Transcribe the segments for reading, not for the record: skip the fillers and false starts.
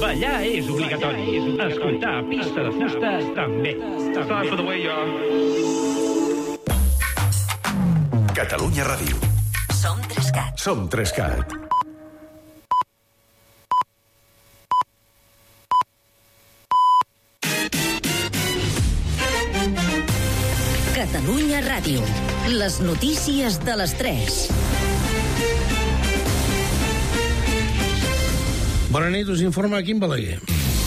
Ballar és obligatori. Escoltar Pista de Fusta també. Sorry for the way you are. Catalunya Ràdio. Som 3CAT. Som 3CAT. Catalunya Ràdio. Les notícies de les 3. Bona nit, us informa Quim Balaguer.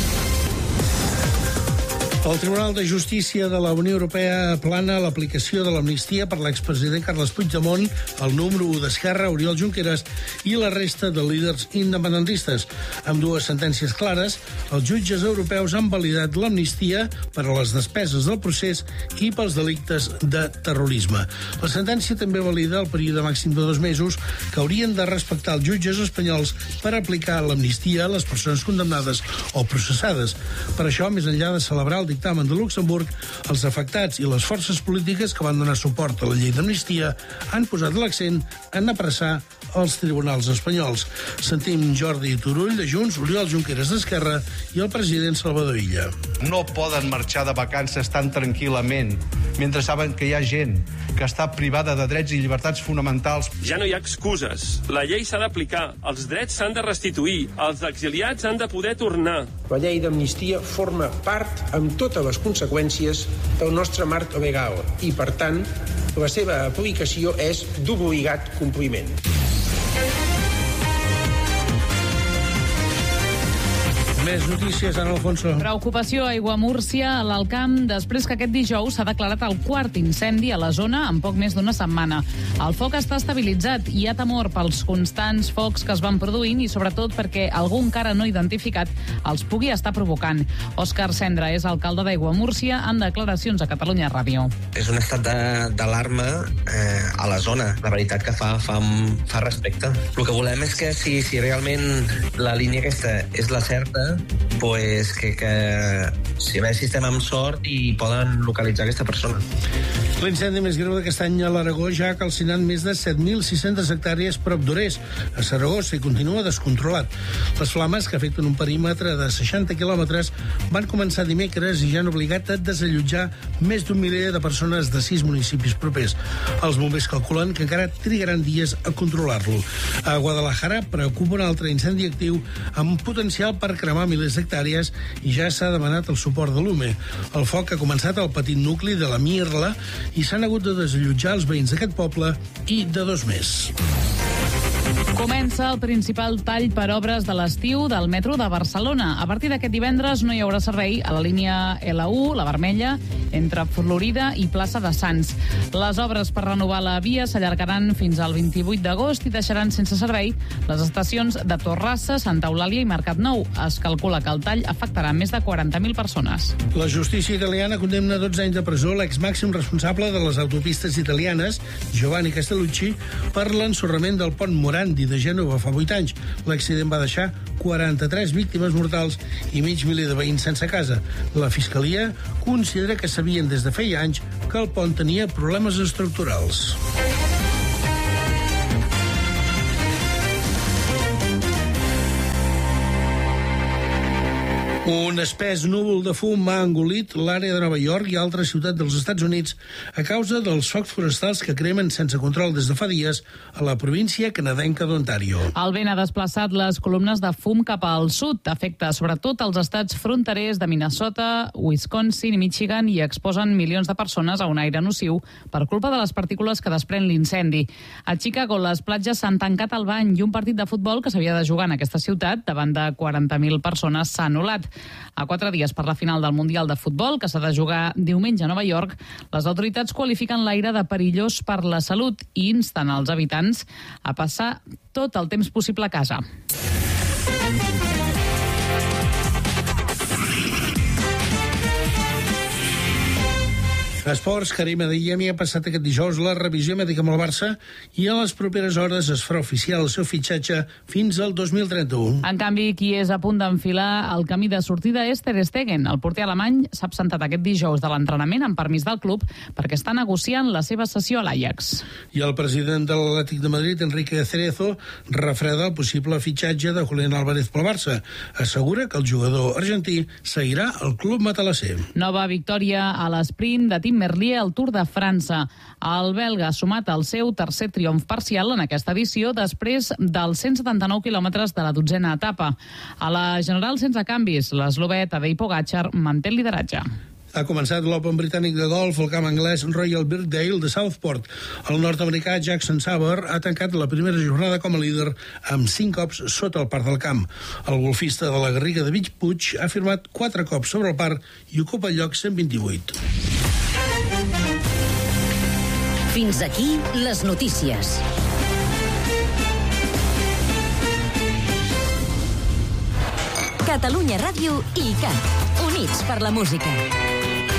El Tribunal de Justícia de la Unió Europea aplana l'aplicació de l'amnistia per l'expresident Carles Puigdemont, el número 1 d'Esquerra, Oriol Junqueras, i la resta de líders independentistes. Amb dues sentències clares, els jutges europeus han validat l'amnistia per a les despeses del procés i pels delictes de terrorisme. La sentència també valida el període màxim de 2 mesos que haurien de respectar els jutges espanyols per aplicar l'amnistia a les persones condemnades o processades. Per això, més enllà de celebrar el dictamen de Luxemburg, els afectats i les forces polítiques que van donar suport a la llei d'amnistia han posat l'accent en apressar els tribunals espanyols. Sentim Jordi Turull de Junts, Oriol Junqueras d'Esquerra i el president Salvador Illa. No poden marxar de vacances tan tranquil·lament mentre saben que hi ha gent que està privada de drets i llibertats fonamentals. Ja no hi ha excuses. La llei s'ha d'aplicar, els drets s'han de restituir, els exiliats han de poder tornar. La llei d'amnistia forma part, amb totes les conseqüències, del nostre marc legal i, per tant, la seva aplicació és d'obligat compliment. Més notícies, Ana Alfonso. Preocupació a Aiguamúrcia, a l'Alcamp, després que aquest dijous s'ha declarat el quart incendi a la zona en poc més d'una setmana. El foc està estabilitzat i hi ha temor pels constants focs que es van produint i sobretot perquè algú encara no identificat els pugui estar provocant. Òscar Cendra és alcalde d'Aiguamúrcia en declaracions a Catalunya Ràdio. És un estat d'alarma a la zona. La veritat que fa respecte. El que volem és que si realment la línia aquesta és la certa, pues que si a veure si estem amb sort i poden localitzar aquesta persona. L'incendi més greu d'aquest any a l'Aragó ja ha calcinat més de 7.600 hectàrees prop d'Orés, a Saragossa, i continua descontrolat. Les flames, que afecten un perímetre de 60 quilòmetres, van començar dimecres i ja han obligat a desallotjar més d'un miler de persones de 6 municipis propers. Els bombers calculen que encara trigaran dies a controlar-lo. A Guadalajara preocupa un altre incendi actiu amb potencial per cremar milers d'hectàrees i ja s'ha demanat el suport de l'UME. El foc ha començat al petit nucli de la Mirla i s'han hagut de desallotjar els veïns d'aquest poble i de 2 més. Comença el principal tall per obres de l'estiu del metro de Barcelona. A partir d'aquest divendres no hi haurà servei a la línia L1, la vermella, entre Florida i Plaça de Sants. Les obres per renovar la via s'allargaran fins al 28 d'agost i deixaran sense servei les estacions de Torrassa, Santa Eulàlia i Mercat Nou. Es calcula que el tall afectarà més de 40.000 persones. La justícia italiana condemna 12 anys de presó l'ex-màxim responsable de les autopistes italianes, Giovanni Castellucci, per l'ensorrament del pont Morandi de Gènova fa 8 anys. L'accident va deixar 43 víctimes mortals i mig miler de veïns sense casa. La Fiscalia considera que sabien des de feia anys que el pont tenia problemes estructurals. Un espès núvol de fum ha engolit l'àrea de Nova York i altres ciutats dels Estats Units a causa dels focs forestals que cremen sense control des de fa dies a la província canadenca d'Ontario. El vent ha desplaçat les columnes de fum cap al sud. Afecta sobretot els estats fronterers de Minnesota, Wisconsin i Michigan i exposen milions de persones a un aire nociu per culpa de les partícules que desprèn l'incendi. A Chicago, les platges s'han tancat al bany i un partit de futbol que s'havia de jugar en aquesta ciutat davant de 40.000 persones s'ha anul·lat. A 4 dies per la final del Mundial de Futbol, que s'ha de jugar diumenge a Nova York, les autoritats qualifiquen l'aire de perillós per la salut i insten als habitants a passar tot el temps possible a casa. Esports, Karim Adeyemi ha passat aquest dijous la revisió mèdica amb el Barça i a les properes hores es farà oficial el seu fitxatge fins al 2031. En canvi, qui és a punt d'enfilar el camí de sortida és Ter Stegen. El porter alemany s'ha absentat aquest dijous de l'entrenament amb permís del club perquè està negociant la seva cessió a l'Ajax. I el president de l'Atlètic de Madrid, Enrique Cerezo, refreda el possible fitxatge de Julián Álvarez pel Barça. Assegura que el jugador argentí seguirà al club matalasser. Nova victòria a l'esprint de Tim Merlier al Tour de França. El belga ha sumat el seu tercer triomf parcial en aquesta edició després dels 179 quilòmetres de la 12a etapa. A la general sense canvis, l'eslovè Tadej Pogačar manté el lideratge. Ha començat l'Open britànic de golf al camp anglès Royal Birkdale de Southport. El nord-americà Jackson Saber ha tancat la primera jornada com a líder amb 5 cops sota el par del camp. El golfista de la Garriga de Puig ha firmat 4 cops sobre el par i ocupa el lloc 128. Fins aquí les notícies. Catalunya Ràdio i ICAT. Units per la música.